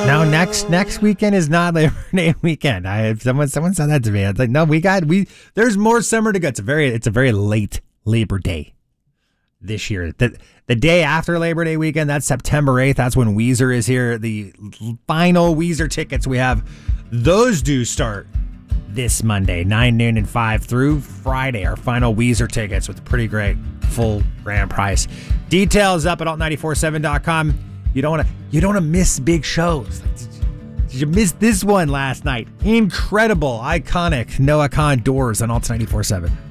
No, next weekend is not Labor Day weekend. Someone said that to me. I was like, no, there's more summer to go. It's a very late Labor Day this year. The day after Labor Day weekend, that's September 8th. That's when Weezer is here. The final Weezer tickets we have, those do start this Monday, 9, noon, and 5 through Friday. Our final Weezer tickets with a pretty great full grand price. Details up at alt947.com. You don't want to miss big shows. Did you miss this one last night? Incredible, iconic Noah Khan Doors on Alt 94.7.